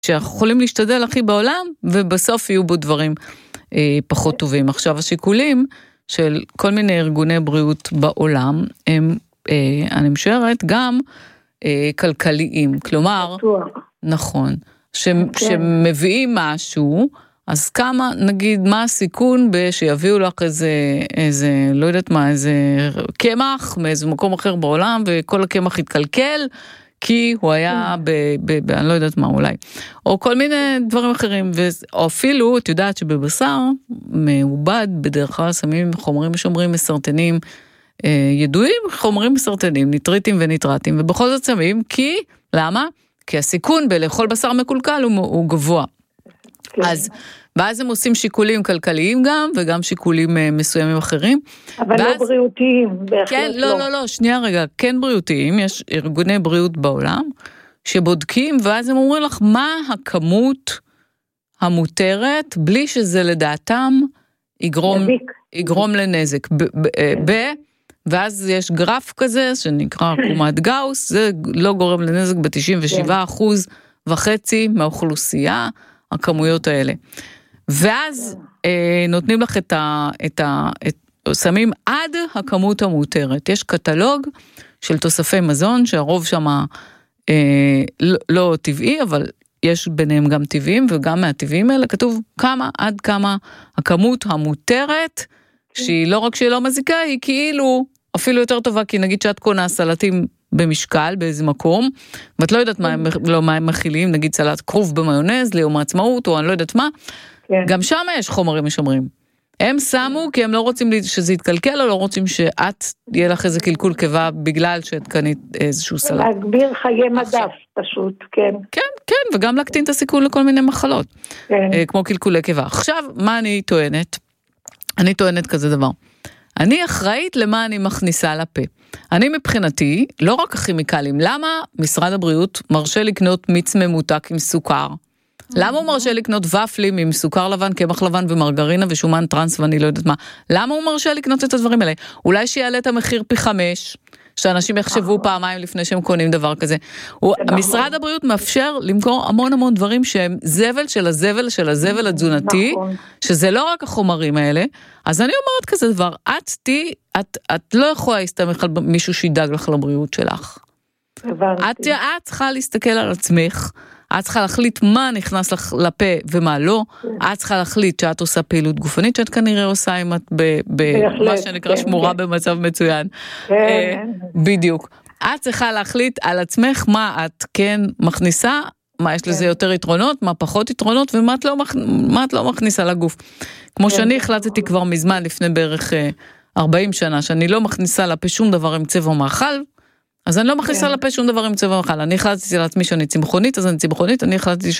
שאנחנו יכולים להשתדל הכי בעולם, ובסוף יהיו בו דברים פחות טובים. עכשיו, השיקולים של כל מיני ארגוני בריאות בעולם, הם, אני משערת, גם כלכליים. כלומר, נכון, שמביאים משהו, אז כמה, נגיד, מה הסיכון שיביאו לך איזה, לא יודעת מה, איזה קמח מאיזה מקום אחר בעולם, וכל הקמח יתקלקל, כי הוא היה אני לא יודעת מה אולי, או כל מיני דברים אחרים, או אפילו, את יודעת שבבשר מעובד בדרך כלל שמים חומרים משומרים מסרטנים, ידועים חומרים מסרטנים, ניטריטים וניטרטים, ובכל זאת שמים, כי, למה? כי הסיכון בלאכול בשר מקולקל הוא גבוה. ואז הם עושים שיקולים כלכליים גם, וגם שיקולים מסוימים אחרים. אבל לא בריאותיים, בהחלט לא. לא, שנייה רגע, כן בריאותיים, יש ארגוני בריאות בעולם, שבודקים, ואז הם אומרים לך, מה הכמות המותרת, בלי שזה לדעתם יגרום לנזק. ואז יש גרף כזה, שנקרא קומת גאוס, זה לא גורם לנזק ב-97.5% מהאוכלוסייה, הכמויות האלה. ואז נותנים לך שמים עד הכמות המותרת. יש קטלוג של תוספי מזון, שהרוב שם לא טבעי, אבל יש ביניהם גם טבעיים, וגם מהטבעיים האלה כתוב עד כמה הכמות המותרת, שהיא לא רק שהיא לא מזיקה, היא כאילו אפילו יותר טובה, כי נגיד שאת קונה סלטים במשקל, באיזה מקום, ואת לא יודעת מה הם מכילים, נגיד סלט כרוב במיונז, ליום העצמאות, או אני לא יודעת מה, גם שם יש חומרים משומרים. הם שמו, כי הם לא רוצים שזה יתקלקל, או לא רוצים שאת, יהיה לך איזה קלקול קיבה, בגלל שאת קנית איזשהו סלט. להגביר חיי מדף, פשוט, כן. כן, וגם להקטין את הסיכון לכל מיני מחלות, כמו קלקולי קיבה. עכשיו, מה אני טוענת? אני טוענת כזה דבר. אני אחראית למה אני מכניסה לפה. אני מבחינתי, לא רק הכימיקלים, למה משרד הבריאות מרשה לקנות מיץ ממותק עם סוכר? למה הוא מרשה לקנות ופלים עם סוכר לבן, קמח לבן ומרגרינה ושומן טרנס ואני לא יודעת מה? למה הוא מרשה לקנות את הדברים האלה? אולי שיעלה את המחיר פי 5, שאנשים יחשבו פעמיים לפני שהם קונים דבר כזה. משרד הבריאות מאפשר למכור המון דברים שהם זבל של הזבל של הזבל התזונתי, שזה לא רק החומרים האלה. אז אני אומרת כזה דבר, את לא יכולה להסתמך על מישהו שידאג לך לבריאות שלך. את צריכה להסתכל על עצמך, את צריכה להחליט מה נכנס לך לפה ומה לא, את צריכה להחליט שאת עושה פעילות גופנית, שאת כנראה עושה אם את במה שנקרא שמורה במצב מצוין. בדיוק. את צריכה להחליט על עצמך מה את כן מכניסה, מה יש לזה יותר יתרונות, מה פחות יתרונות, ומה את לא מכניסה לגוף. כמו שאני החלטתי כבר מזמן, לפני בערך 40 שנה, שאני לא מכניסה לפה שום דבר עם צבע מאכל, אז אני לא מכניסה לפה שום דבר עם צבע מאכל. אני החלטתי לעצמי שאני צמחונית, אז אני צמחונית, אני החלטתי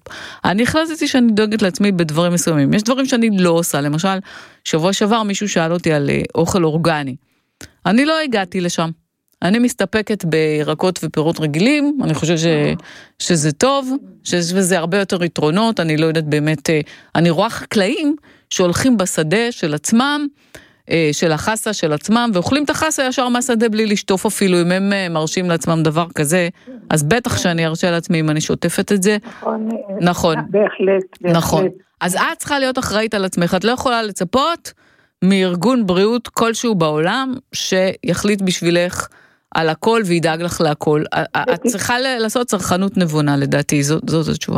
שאני דואגת לעצמי בדברים מסוימים. יש דברים שאני לא עושה, למשל, שבוע שעבר מישהו שאל אותי על אוכל אורגני. אני לא הגעתי לשם. אני מסתפקת בירקות ופירות רגילים, אני חושבת שזה טוב, שזה הרבה יותר יתרונות, אני לא יודעת באמת, אני רואה חקלאים שהולכים בשדה של עצמם, של החסה של עצמם, ואוכלים את החסה ישר מהשדה בלי לשטוף אפילו, אם הם מרשים לעצמם דבר כזה, אז בטח שאני ארשה לעצמי אם אני שוטפת את זה. נכון. בהחלט. נכון. אז את צריכה להיות אחראית על עצמך, את לא יכולה לצפות מארגון בריאות כלשהו בעולם, שיחליט בשבילך על הכל וידאג לך להכל. את צריכה לעשות צרכנות נבונה, לדעתי, זאת התשובה.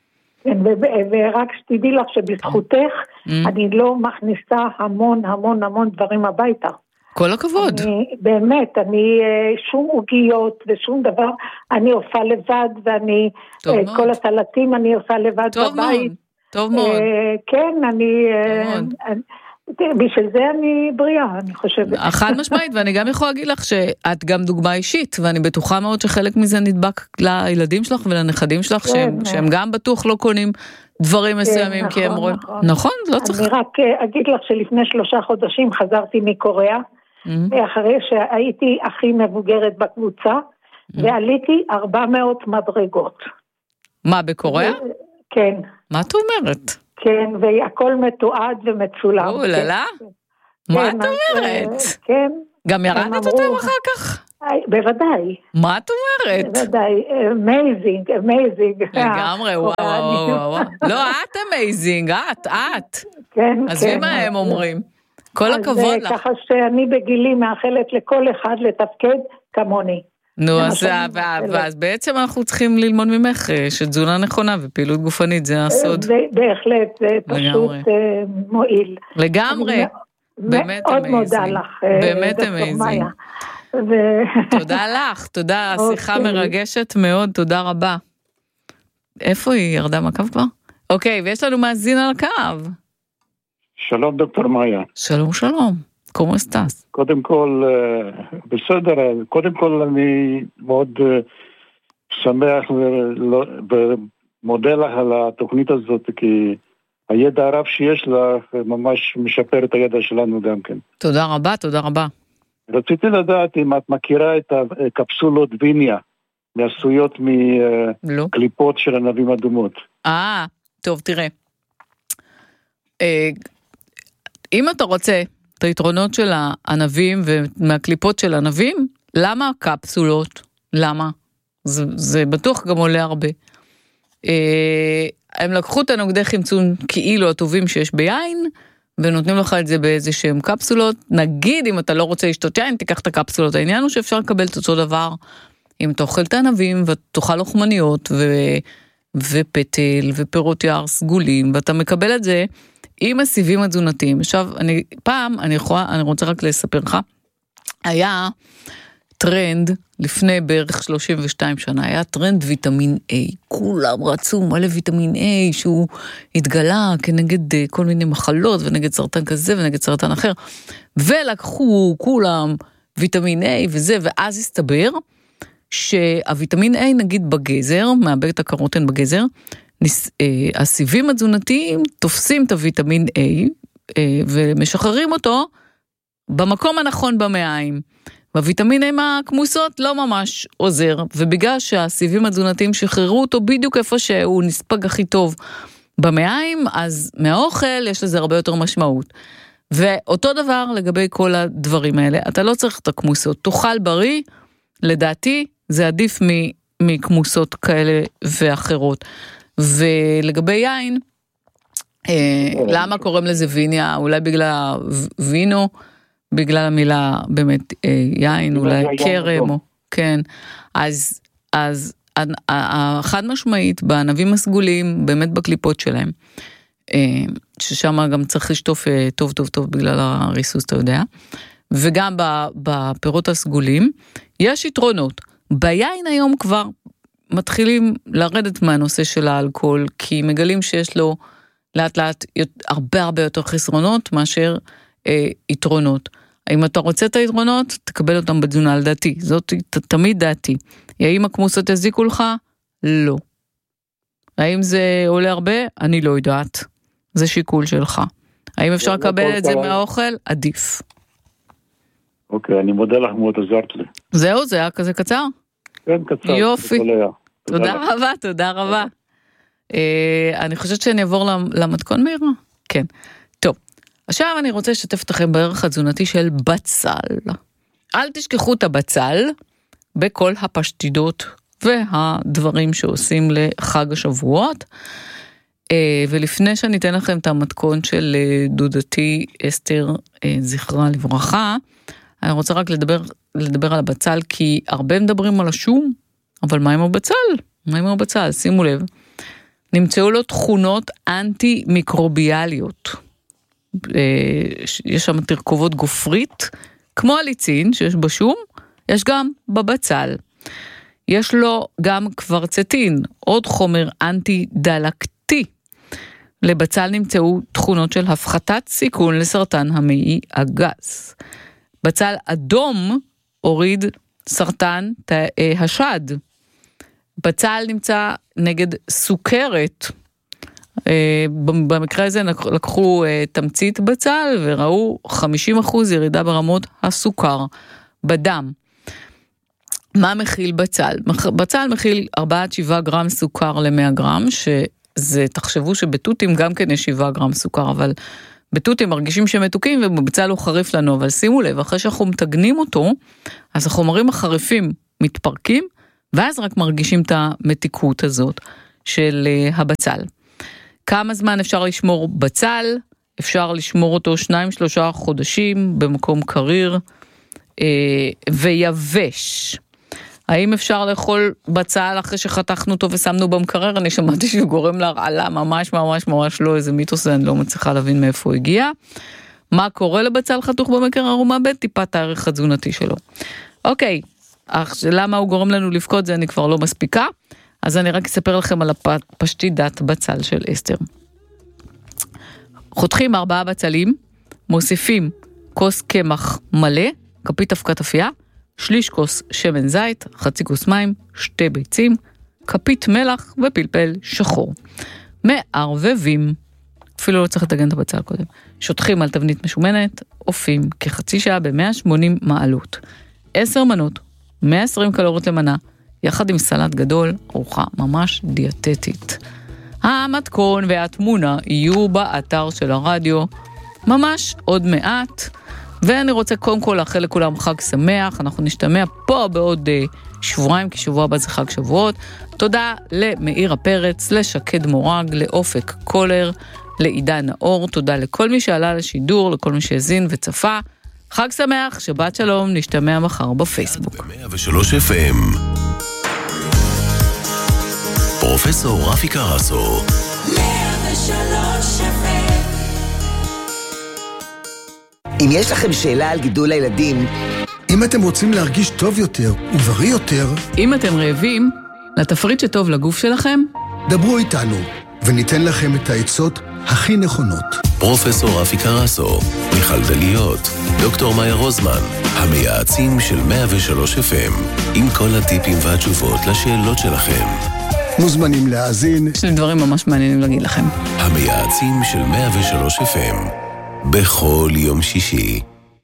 ורק שתדעי לך שבזכותך, אני לא מכניסה המון דברים הביתה. כל הכבוד. באמת, אני שום עוגיות ושום דבר, אני עושה לבד, ואני, כל הסלטים אני עושה לבד בבית. טוב מאוד. כן, בשביל זה אני בריאה, אני חושבת. חד משמעית, ואני גם יכולה להגיד לך שאת גם דוגמה אישית, ואני בטוחה מאוד שחלק מזה נדבק לילדים שלך ולנכדים שלך, שהם גם בטוח לא קונים דברים מסוימים, כי הם רואים... נכון, לא צריך... אני רק אגיד לך שלפני 3 חודשים חזרתי מקוריאה, אחרי שהייתי הכי מבוגרת בקבוצה, ועליתי 400 מדרגות. מה, בקוריאה? כן. מה את אומרת? כן, והכל מתועד ומצולם. ללה? מה את אומרת? כן. גם ירדת אותם אחר כך? בוודאי. מה את אומרת? בוודאי, amazing. לגמרי, וואו. לא, את amazing, את. כן. אז מה הם אומרים? כל הכבוד לך. ככה שאני בגילי מאחלת לכל אחד לתפקד כמוני. נו, אז בעצם אנחנו צריכים ללמוד ממך שתזונה נכונה ופעילות גופנית, זה הסוד. בהחלט, זה פשוט מועיל. לגמרי. באמת מאוד מודה לך. באמת אמייזינג. תודה לך, תודה, שיחה מרגשת מאוד, תודה רבה. איפה היא? ירדה מהקו כבר? אוקיי, ויש לנו מאזין על הקו. שלום דוקטור מאיה. שלום. כמו אסטס? קודם כל, בסדר, קודם כל אני מאוד שמח ומודה לך על התוכנית הזאת, כי הידע הרב שיש לך ממש משפר את הידע שלנו גם כן. תודה רבה. רציתי לדעת אם את מכירה את הקפסולות ויניה, מעשויות מקליפות של ענבים אדומות. טוב, תראה. אם אתה רוצה את היתרונות של הענבים ומהקליפות של ענבים, למה קפסולות? למה? זה בטוח גם עולה הרבה. הם לקחו את הנוגדי חמצון כאילו הטובים שיש ביין, ונותנים לך את זה באיזה שהם קפסולות. נגיד אם אתה לא רוצה לשתות יין, תיקח את הקפסולות. העניין הוא שאפשר לקבל את אותו דבר, אם אתה אוכל את הענבים, ותאכל לוחמניות, ופטל, ופירות יער סגולים, ואתה מקבל את זה עם הסיבים התזונתיים. עכשיו, אני רוצה רק לספר לך, היה טרנד, לפני בערך 32 שנה, היה טרנד ויטמין A, כולם רצו מלא ויטמין A, שהוא התגלה כנגד כל מיני מחלות, ונגד סרטן כזה, ונגד סרטן אחר, ולקחו כולם ויטמין A וזה, ואז הסתבר, שהוויטמין A נגיד בגזר, מאבד את הקרוטן בגזר, הסיבים התזונתיים תופסים את הוויטמין A, ומשחררים אותו במקום הנכון במעיים. והוויטמין A מהכמוסות לא ממש עוזר, ובגלל שהסיבים התזונתיים שחררו אותו בדיוק איפה שהוא נספג הכי טוב במעיים, אז מהאוכל יש לזה הרבה יותר משמעות. ואותו דבר לגבי כל הדברים האלה, אתה לא צריך את הכמוסות, תאכל בריא, לדעתי זה עדיף מכמוסות כאלה ואחרות. ולגבי יין, למה קוראים לזה ויניה? אולי בגלל וינו, בגלל המילה באמת יין, אולי קרם, כן. אז החד משמעית, בענבים הסגולים, באמת בקליפות שלהם, ששם גם צריך לשטוף טוב בגלל הריסוס, אתה יודע, וגם בפירות הסגולים, יש יתרונות. ביין היום כבר מתחילים לרדת מהנושא של האלכוהול, כי מגלים שיש לו לאט לאט הרבה יותר חסרונות מאשר יתרונות. אם אתה רוצה את היתרונות, תקבל אותם בתזונה על דעתי. זאת תמיד דעתי. האם הכמוסות יזיקו לך? לא. האם זה עולה הרבה? אני לא יודעת. זה שיקול שלך. האם אפשר לקבל את זה מהאוכל? עדיף. אוקיי, אני מודה לך מאוד, עזרת לי. זהו, זה היה כזה קצר? כן, קצר. יופי. תודה רבה. אני חושבת שאני אעבור למתכון מהיר? כן. טוב. עכשיו אני רוצה לשתף אתכם בערך התזונתי של בצל. אל תשכחו את הבצל בכל הפשטידות והדברים שעושים לחג השבועות. ולפני שאני אתן לכם את המתכון של דודתי אסתר, זכרה לברכה, אני רוצה רק לדבר על הבצל, כי הרבה מדברים על השום, אבל מה עם הבצל? שימו לב. נמצאו לו תכונות אנטי-מיקרוביאליות. יש שם תרכובות גופרית, כמו הליצין שיש בשום, יש גם בבצל. יש לו גם קוורצטין, עוד חומר אנטי-דלקתי. לבצל נמצאו תכונות של הפחתת סיכון לסרטן המעי הגס. בצל אדום הוריד סרטן תאי השד. בצל נמצא נגד סוכרת. במקרה הזה לקחו תמצית בצל וראו 50% ירידה ברמות הסוכר בדם. מה מכיל בצל? בצל מכיל 4-7 גרם סוכר ל-100 גרם, שזה תחשבו שבתותים גם כן יש 7 גרם סוכר, אבל בתותים מרגישים שמתוקים ובבצל הוא חריף לנו, אבל שימו לב, אחרי שאנחנו מתגנים אותו, אז החומרים החריפים מתפרקים, ואז רק מרגישים את המתיקות הזאת של הבצל. כמה זמן אפשר לשמור בצל? אפשר לשמור אותו 2-3 חודשים במקום קריר ויבש. האם אפשר לאכול בצל אחרי שחתכנו אותו ושמנו במקרר? אני שמעתי שהוא גורם להרעלה, ממש ממש ממש לא, איזה מיתוס, אני לא מצליחה להבין מאיפה הוא הגיע. מה קורה לבצל חתוך במקרר? הוא מאבד טיפת הערך התזונתי שלו. אוקיי, למה הוא גורם לנו לבכות זה אני כבר לא מספיקה, אז אני רק אספר לכם על הפשטידת בצל של אסתר. חותכים 4 בצלים, מוסיפים כוס קמח מלא, כפית אבקת אפייה, שליש כוס שמן זית, חצי כוס מים, 2 ביצים, כפית מלח ופלפל שחור. מערבבים, אפילו לא צריך לתגן את הבצל קודם, שוטחים על תבנית משומנת, אופים כחצי שעה ב-180 מעלות. 10 מנות, 120 קלוריות למנה, יחד עם סלט גדול, ארוחה ממש דיאטטית. המתכון והתמונה יהיו באתר של הרדיו, ממש עוד מעט, ואני רוצה קודם כל לאחל לכולם חג שמח, אנחנו נשתמע פה בעוד שבועיים, כי שבוע הבא זה חג שבועות. תודה למאיר הפרץ, לשקד מורג, לאופק קולר, לעידן נאור, תודה לכל מי שעלה לשידור, לכל מי שהזין וצפה. חג שמח, שבת שלום, נשתמע מחר בפייסבוק. ב-103 FM פרופסור רפי קרסו 103 FM. אם יש לכם שאלה על גידול הילדים, אם אתם רוצים להרגיש טוב יותר ובריא יותר, אם אתם רעבים לתפריט שטוב לגוף שלכם, דברו איתנו וניתן לכם את העצות הכי נכונות. פרופסור רפי קרסו, מיכל דליות, דוקטור מאיה רוזמן, המייעצים של 103 FM, עם כל הטיפים והתשובות לשאלות שלכם. מוזמנים להאזין. יש לי דברים ממש מעניינים להגיד לכם. המייעצים של 103 FM, בכל יום שישי.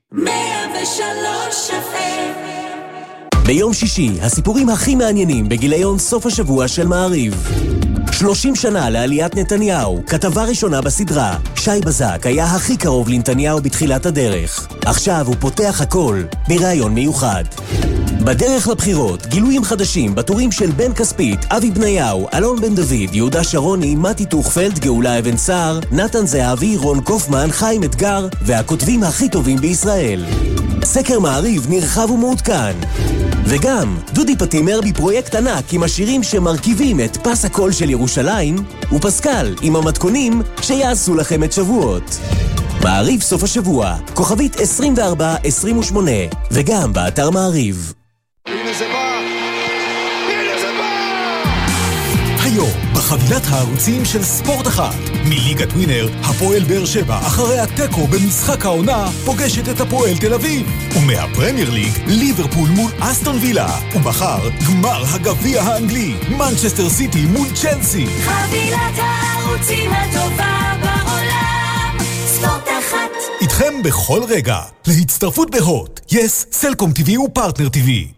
103 FM. ביום שישי, הסיפורים הכי מעניינים בגיליון סוף השבוע של מעריב. 30 שנה לעליית נתניהו, כתבה ראשונה בסדרה. שי בזק היה הכי קרוב לנתניהו בתחילת הדרך. עכשיו הוא פותח הכל בראיון מיוחד. בדרך לבחירות, גילויים חדשים בטורים של בן כספית, אבי בניהו, אלון בן דוד, יהודה שרוני, מתי תוכפלד, גאולה אבן סער, נתן זהבי, רון קופמן, חיים אתגר, והכותבים הכי טובים בישראל. סקר מעריב נרחב ומעודכן. וגם, דודי פטימר בפרויקט ענק עם השירים שמרכיבים את פס הקול של ירושלים, ופסקל עם המתכונים שיעשו לכם את שבועות. מעריב סוף השבוע, כוכבית 2428, וגם באתר מעריב. הנה זה בא! הנה זה בא! היום, בחבילת הערוצים של ספורט אחת, מליגת ווינר, הפועל באר שבע אחרי הטקו במשחק העונה פוגשת את הפועל תל אביב, ומהפרמייר ליג, ליברפול מול אסטון וילה, ומחר גמר הגביע האנגלי, מנצ'סטר סיטי מול צ'לסי. חבילת הערוצים הטובה בעולם, ספורט אחת. איתכם בכל רגע, להצטרפות בהוט, יס, סלקום TV ופרטנר TV.